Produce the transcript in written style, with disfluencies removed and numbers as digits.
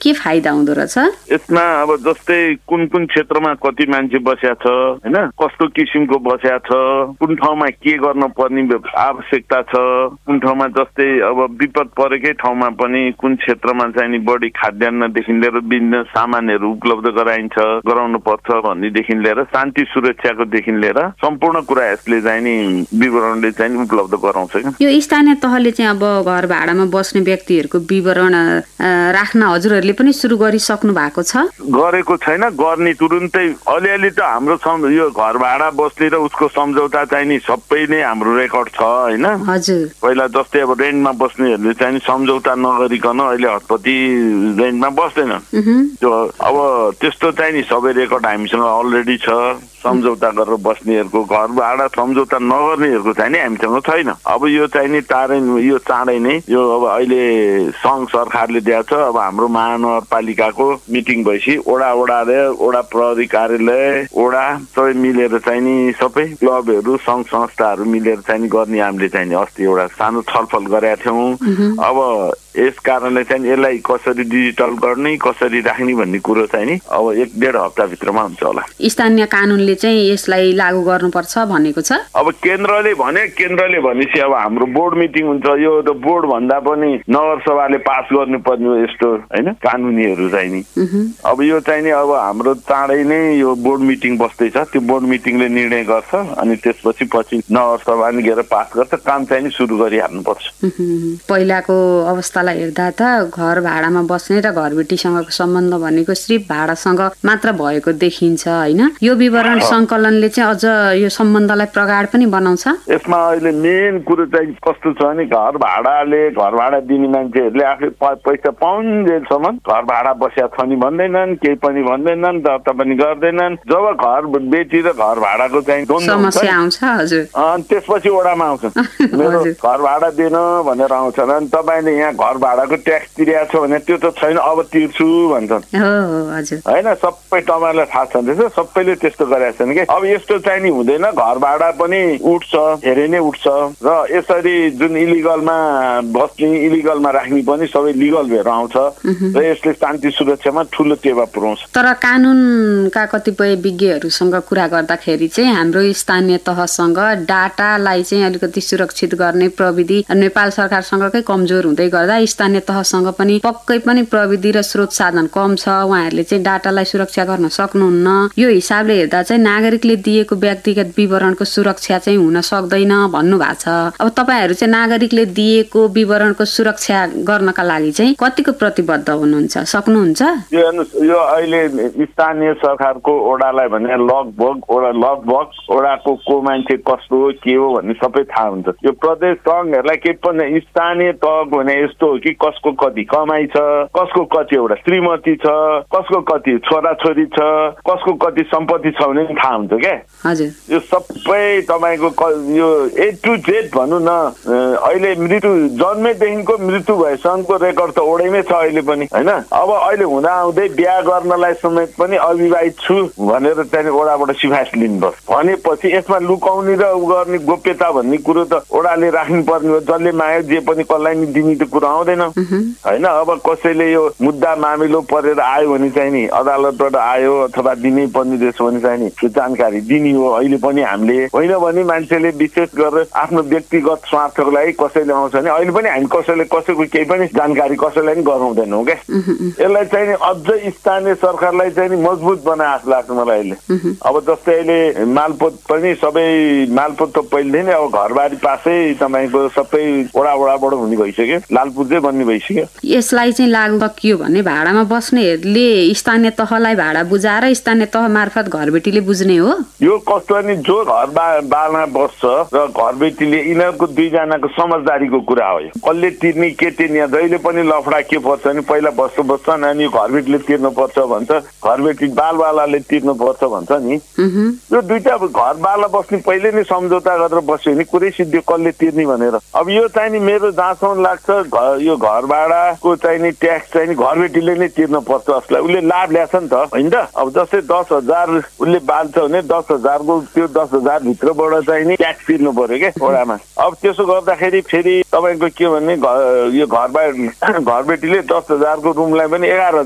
के फाइदा हुँदो रहेछ? यसमा अब जस्तै कुन कुन क्षेत्रमा कति मान्छे बसेको छ हैन, कस्तो किसिमको बसेको छ, कुन ठाउँमा के गर्न पर्ने आवश्यकता छ, कुन ठाउँमा जस्तै अब विपद परेकै ठाउँमा पनि कुन क्षेत्रमा चाहिँ नि बढी खाद्यान्नदेखि लिएर विभिन्न सामानहरू उपलब्ध गराउनु पर्छ भन्नेदेखि लिएर शान्ति सुरक्षाकोदेखि लिएर सम्पूर्ण कुरा यसले चाहिँ नि विवरणले चाहिँ उपलब्ध गराउँछ। यो स्थानीय तहले चाहिँ अब घर भाडामा बस्ने व्यक्तिहरूको विवरण राख्न हजुरहरूले पनि सुरु गरिसक्नु भएको छ? गरेको छैन, गर्ने तुरुन्तै अलिअलि त हाम्रो यो घर भाडा बस्ने र उसको सम्झौता चाहिँ नि सबै नै हाम्रो रेकर्ड छ हैन। हजुर। पहिला जस्तै अब रेन्टमा बस्नेहरूले चाहिँ नि सम्झौता नगरिकन अहिले हतपति रेन्टमा बस्दैन। त्यो अब त्यस्तो चाहिँ नि सबै रेकर्ड हामीसँग अलरेडी छ। सम्झौता गरेर बस्नेहरूको घर भाडा सम्झौता नगर्नेहरूको चाहिँ नि हामीसँग छैन। अब यो चाहिँ नि यो चाँडै नै यो अब अहिले सङ्घ सरकारले दिएको छ। अब हाम्रो महानगरपालिकाको मिटिङ भएपछि वडा प्रहरी कार्यालय वडा सबै मिलेर चाहिँ नि सबै क्लबहरू सङ्घ संस्थाहरू मिलेर चाहिँ नि गर्ने हामीले चाहिँ नि अस्ति एउटा सानो छलफल गरेका थियौँ। अब यस कारणले चाहिँ यसलाई कसरी डिजिटल गर्ने कसरी राख्ने भन्ने कुरो चाहिँ नि अब 1-1.5 हप्ताभित्रमा हुन्छ होला। स्थानीय कानुनले चाहिँ यसलाई लागू गर्नुपर्छ भनेको छ। अब केन्द्रले भनेपछि अब हाम्रो बोर्ड मिटिङ हुन्छ। यो त बोर्ड भन्दा पनि नगरसभाले पास गर्नुपर्ने हो यस्तो हैन कानुनीहरू चाहिँ नि। अब यो चाहिँ नि अब हाम्रो चाँडै नै यो बोर्ड मिटिङ बस्दैछ। त्यो बोर्ड मिटिङले निर्णय गर्छ अनि त्यसपछि नगरसभाले गएर पास गर्छ। काम चाहिँ नि सुरु गरिहाल्नुपर्छ। पहिलाको अवस्थालाई हेर्दा त घर भाडामा बस्ने र घरबेटीसँगको सम्बन्ध भनेको सिर्फ भाडासँग मात्र भएको देखिन्छ हैन। यो विवरण संकलनले चाहिँ अझ यो सम्बन्धलाई प्रगाढ पनि बनाउँछ। यसमा अहिले मेन कुरो चाहिँ कस्तो छ भने घर भाडा दिने मान्छेहरूले आफै पैसा पाउन्जेलसम्म घर भाडा बसेका छ नि भन्दैनन्, केही पनि भन्दैनन्, दर्ता पनि गर्दैनन्। जब घर बेटी र घर भाडाको चाहिँ समस्या आउँछ हजुर, अनि त्यसपछि वडामा आउँछ मेरो घर भाडा दिन भनेर आउँछन्। अनि तपाईँले यहाँ घर भाडाको ट्याक्स तिरेको छ भने त्यो त छैन अब तिर्छु भन्छन् होइन। सबै तपाईँलाई थाहा छ त्यसो सबैले त्यस्तो गरेका छन् कि। अब यस्तो चाहिँ नि हुँदैन। घर भाडा पनि उठ्छ, धेरै नै उठ्छ र यसरी जुन इलिगलमा बस्ने इलिगलमा राख्ने पनि सबै लिगल भएर आउँछ र यसले शान्ति सुरक्षामा ठुलो टेवा पुर्याउँछ। तर कानुनका कतिपय विज्ञहरूसँग कुरा गर्दाखेरि चाहिँ हाम्रो स्थानीय तहसँग डाटालाई चाहिँ अलिकति सुरक्षित गर्ने प्रविधि नेपाल सरकारसँगकै कमजोर हुँदै गर्दा स्थानीय तहसँग पनि पक्कै पनि प्रविधि र स्रोत साधन कम छ। उहाँहरूले चाहिँ डाटालाई सुरक्षा गर्न सक्नुहुन्न। यो हिसाबले हेर्दा चाहिँ नागरिकले दिएको व्यक्तिगत विवरणको सुरक्षा चाहिँ हुन सक्दैन भन्नु भएको छ। अब तपाईहरु चाहिँ नागरिकले दिएको विवरणको सुरक्षा गर्नका लागि चाहिँ कतिको प्रतिबद्ध हुनुहुन्छ, सक्नुहुन्छ? यो अहिले स्थानीय सरकारको ओडालाई भने लगभग ओडाको को मान्छे कस्तो हो के हो भन्ने सबै थाहा हुन्छ। यो प्रदेश सङ्घहरूलाई के पनि स्थानीय तहको भने यस्तो हो कि कसको कति कमाइ छ, कसको कति एउटा श्रीमती छ, कसको कति छोराछोरी छ, कसको कति सम्पत्ति छ भने थाहा हुन्छ क्या। हजुर, यो सबै तपाईँको यो A to Z भनौँ न। अहिले मृत्यु जन्मेदेखिको मृत्यु भएसम्मको रेकर्ड त ओडैमै छ अहिले पनि होइन। अब अहिले हुँदा आउँदै बिहा गर्नलाई समेत पनि अविवाहित छु भनेर चाहिँ ओडाबाट सिफारिस लिनुपर्छ भनेपछि यसमा लुकाउने र गर्ने गोप्यता भन्ने कुरो त ओडाले राख्नु पर्ने हो। जसले माग्यो जे पनि कसलाई नि दिने त कुरो आउँदैन होइन। अब कसैले यो मुद्दा मामिलो परेर आयो भने चाहिँ नि अदालतबाट आयो अथवा दिनै पर्ने रहेछ भने चाहिँ नि त्यो जानकारी दिने हो। अहिले पनि हामीले होइन भने मान्छेले विशेष गरेर आफ्नो व्यक्तिगत स्वार्थको लागि कसैले आउँछ भने अहिले पनि हामी कसैको केही पनि जानकारी कसैलाई पनि गराउँदैनौँ क्या। यसलाई चाहिँ नि अझै स्थानीय सरकारलाई चाहिँ नि मजबुत बनाए जस्तो लाग्छ मलाई अहिले। अब जस्तै अहिले मालपोत पनि सबै मालपोत त पहिलेदेखि नै अब घरबारी पासै तपाईँको सबै ओडाबाट हुने भइसक्यो, लालपुर चाहिँ बन्ने भइसक्यो। यसलाई चाहिँ लागू सकियो भने भाडामा बस्नेहरूले स्थानीय तहलाई भाडा बुझाएर स्थानीय तह मार्फत घरबेटीले बुझ्ने हो। यो कस्तो भने जो घर बारमा बस्छ र घरबेटीले यिनीहरूको दुईजनाको समझदारीको कुरा हो। यो कसले तिर्ने के तिर्ने जहिले पनि लफडा के पर्छ भने पहिला बस्छन् अनि घरबेटीले तिर्नुपर्छ भन्छ, घरबेटी बालबालाले तिर्नुपर्छ भन्छ नि। यो दुईटा घरबाला बस्ने पहिले नै सम्झौता गरेर बस्यो भने कुरै सिद्धि कसले तिर्ने भनेर। अब यो चाहिँ नि मेरो जहाँसम्म लाग्छ यो घर भाडाको चाहिँ नि ट्याक्स चाहिँ नि घरबेटीले नै तिर्नुपर्छ। उसलाई उसले लाभ ल्याछ नि त होइन। अब जस्तै 10,000 उसले बाल्छ भने 10,000को त्यो 10,000 भित्रबाट चाहिँ नि ट्याक्स तिर्नु पर्यो क्या ओडामा। अब त्यसो गर्दाखेरि फेरि तपाईँको के भने यो घरबेटीले 10,000को रुमलाई पनि 11,000